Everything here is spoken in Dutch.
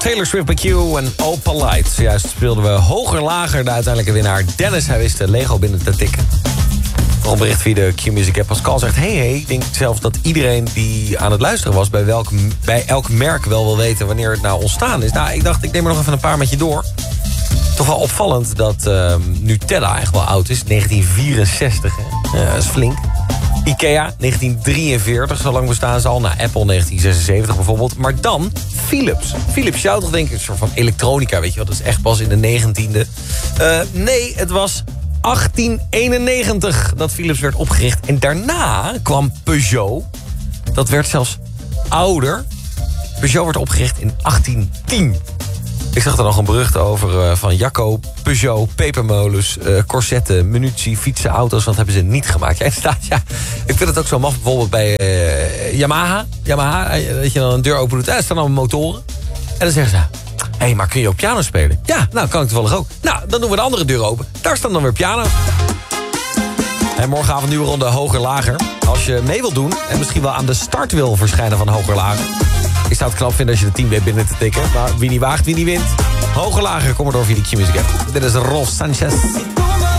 Taylor Swift bij Q en Opal Light. Zojuist speelden we hoger lager. De uiteindelijke winnaar Dennis. Hij wist de Lego binnen te tikken. Nog een bericht via de Q-Music app. Pascal zegt, hey, ik denk zelf dat iedereen die aan het luisteren was... bij elk merk wel wil weten wanneer het nou ontstaan is. Nou, ik dacht, ik neem er nog even een paar met je door. Toch wel opvallend dat Nutella echt wel oud is. 1964, hè? Ja, dat is flink. Ikea, 1943, zo lang bestaan ze al. Nou, Apple, 1976 bijvoorbeeld. Maar dan Philips. Philips, jou toch denk ik een soort van elektronica, weet je wel. Dat is echt pas in de 19e. Nee, het was 1891 dat Philips werd opgericht. En daarna kwam Peugeot. Dat werd zelfs ouder. Peugeot werd opgericht in 1810. Ik zag er nog een bericht over van Jacco, Peugeot, pepermolens, corsetten, munitie, fietsen, auto's. Wat hebben ze niet gemaakt? Ja, inderdaad, ja. Ik vind het ook zo maf, bijvoorbeeld bij Yamaha. Dat je dan een deur open doet. Er staan allemaal motoren. En dan zeggen ze, hé, maar kun je ook piano spelen? Ja, nou, kan ik toevallig ook. Nou, dan doen we de andere deur open. Daar staan dan weer piano. En morgenavond nieuwe ronde hoger lager. Als je mee wilt doen en misschien wel aan de start wil verschijnen van hoger lager. Ik zou het knap vinden als je de 10 weet binnen te tikken. Maar wie niet waagt, wie niet wint. Hoger lager, kom maar door via de Q-Music app. Dit is Rolf Sanchez.